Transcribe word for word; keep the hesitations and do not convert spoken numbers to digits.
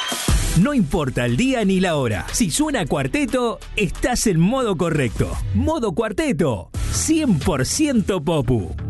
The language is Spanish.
No importa el día ni la hora. Si suena Cuarteto, estás en modo correcto. Modo Cuarteto, cien por ciento Popu.